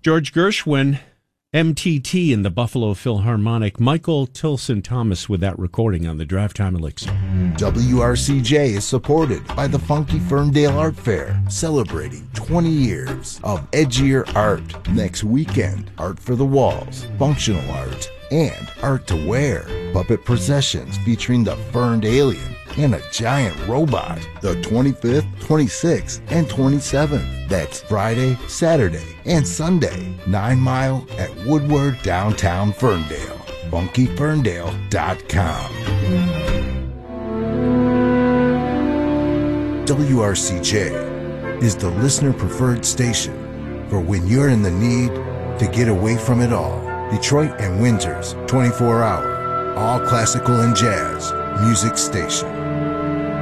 George Gershwin, MTT in the Buffalo Philharmonic. Michael Tilson Thomas with that recording on the Drive Time Elixir. WRCJ is supported by the Funky Ferndale Art Fair, celebrating 20 years of edgier art. Next weekend, art for the walls, functional art, and art to wear. Puppet processions featuring the Ferned Alien and a giant robot. The 25th, 26th, and 27th. That's Friday, Saturday, and Sunday. 9 Mile at Woodward, downtown Ferndale. funkyferndale.com. WRCJ is the listener-preferred station for when you're in the need to get away from it all. Detroit and Windsor's 24-hour, all classical and jazz music station.